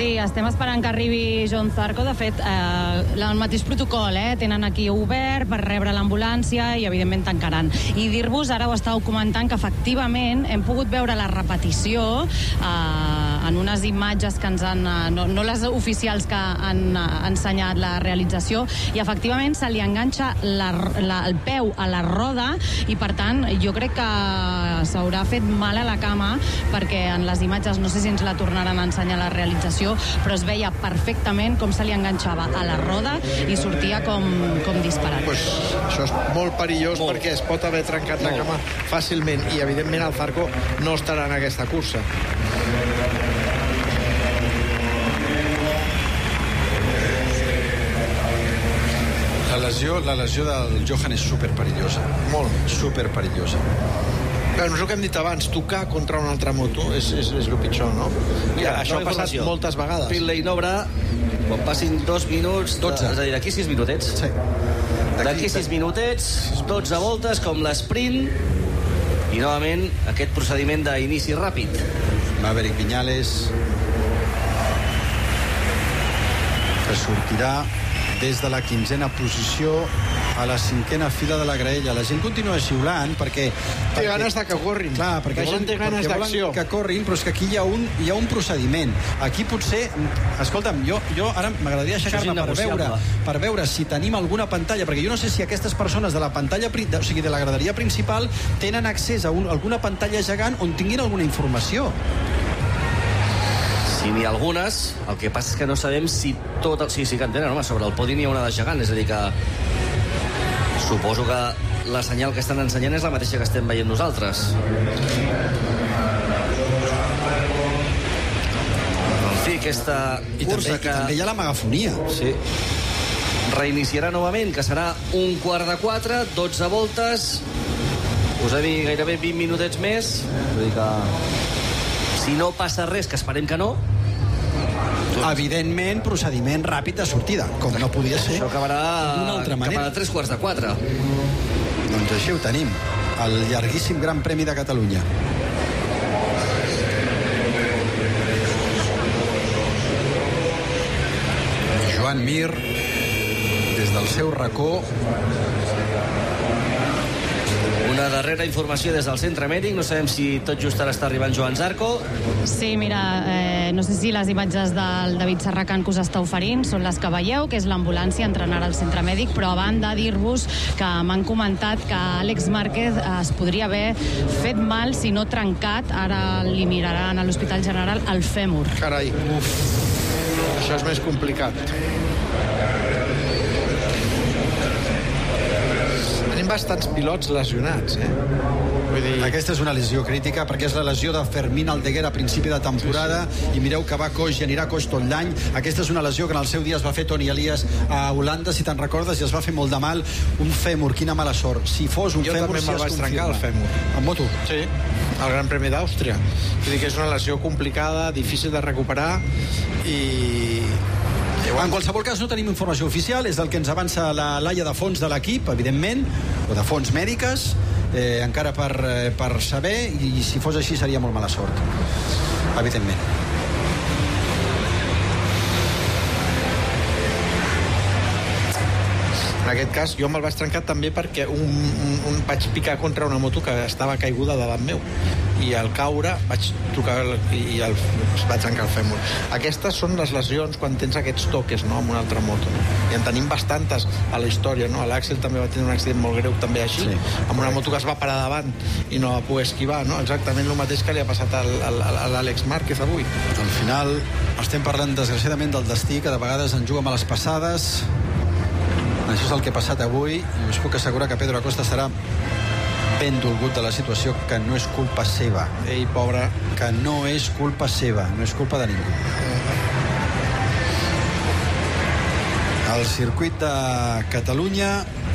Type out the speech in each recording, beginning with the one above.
Sí, estem esperant que arribi Joan Zarco. De fet, el mateix protocol, tenen aquí obert per rebre l'ambulància i, evidentment, tancaran. I dir-vos, ara ho estàveu comentant, que efectivament hem pogut veure la repetició en unes imatges que ens han... no les oficials que han ensenyat la realització, i efectivament se li enganxa el peu a la roda i, per tant, jo crec que s'haurà fet mal a la cama, perquè en les imatges, no sé si ens la tornaran a ensenyar la realització, però es veia perfectament com se li enganxava a la roda i sortia com disparat. Pues això és molt perillós, perquè es pot haver trencat la cama fàcilment, i evidentment el Zarco no estarà en aquesta cursa. La lesió del Johan és superperillosa. Molt. Superperillosa. Però és el que hem dit abans, tocar contra una altra moto és el pitjor, no? Mira, això ha passat moltes vegades. Pit lane obre, quan passin 2 minuts... 12. És a dir, d'aquí 6 minutets. Sí. D'aquí 6 minutets, 12 voltes, com l'esprint, i novament aquest procediment d'inici ràpid. Maverick Viñales, que sortirà des de la 15a posició a la 5a fila de la graella. La gent continua xiulant perquè té ganes de que corrin. Clar, perquè la gent té ganes d'acció. Que corrin, però és que aquí hi ha un procediment. Aquí potser... Escolta'm, jo ara m'agradaria aixecar-me per veure si tenim alguna pantalla, perquè jo no sé si aquestes persones de la pantalla, o sigui, de la graderia principal, tenen accés a alguna pantalla gegant on tinguin alguna informació. Si n'hi ha algunes, el que passa és que no sabem si tot... Sí que en tenen, home, sobre el podi n'hi ha una de gegant, és a dir que suposo que la senyal que estan ensenyant és la mateixa que estem veient nosaltres. En fi, aquesta cursa que... I també hi ha la megafonia. Sí. Reiniciarà novament, que serà 3:15, 12 voltes, posem-hi gairebé 20 minutets més, vull dir que si no passa res, que esperem que no, evidentment, procediment ràpid de sortida, com no podia ser això acabarà d'una altra manera. Cap a 3:15. Doncs així ho tenim, el llarguíssim Gran Premi de Catalunya. Joan Mir, des del seu racó. Una darrera informació des del centre mèdic. No sabem si tot just ara està arribant Joan Zarco. Sí, mira, no sé si les imatges del David Serracant que us està oferint són les que veieu, que és l'ambulància entrant ara al centre mèdic, però a banda dir-vos que m'han comentat que Àlex Márquez es podria haver fet mal, si no trencat, ara li miraran a l'Hospital General, el fèmur. Carai, això és més complicat. Tenim bastants pilots lesionats, Vull dir... Aquesta és una lesió crítica, perquè és la lesió de Fermín Aldeguer a principi de temporada, i mireu que va coix i anirà coix tot l'any. Aquesta és una lesió que en el seu dia es va fer Toni Elias a Holanda, si te'n recordes, i es va fer molt de mal. Un fèmur, quina mala sort. Si fos un fèmur, també me'l vaig trencar, el fèmur. En moto? Sí, al Gran Premi d'Àustria. Vull dir que és una lesió complicada, difícil de recuperar, i... En qualsevol cas, no tenim informació oficial, és el que ens avança la Laia de Fons de l'equip, evidentment, o de Fons Mèdiques, encara per saber, i si fos així seria molt mala sort, evidentment. En aquest cas, jo me'l vaig trencar també perquè vaig picar contra una moto que estava caiguda davant meu, i al caure vaig tocar i es va trencar el fèmur. Aquestes són les lesions quan tens aquests toques, no?, amb una altra moto. I en tenim bastantes a la història, no? L'Àxel també va tenir un accident molt greu també així, sí, amb una moto que es va parar davant i no va poder esquivar, no? Exactament el mateix que li ha passat a l'Àlex Márquez avui. Al final estem parlant desgraciadament del destí, que de vegades en juga males passades. Això és el que ha passat avui, i us puc assegurar que Pedro Acosta serà ben dolgut de la situació, que no és culpa seva. Ei, pobre. Que no és culpa seva, no és culpa de ningú. El circuit de Catalunya,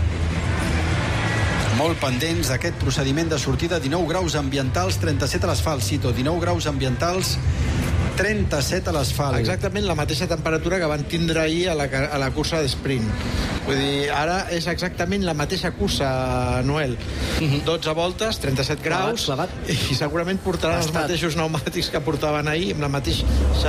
molt pendents d'aquest procediment de sortida. 19 graus ambientals, 37 a l'asfalt, Cito. 19 graus ambientals, 37 a l'asfalt. Exactament la mateixa temperatura que van tindre ahir a la cursa d'esprint. Vull dir, ara és exactament la mateixa cursa, Noel. 12 voltes, 37 graus, clavat. I segurament portaran els mateixos pneumàtics que portaven ahir, amb la mateixa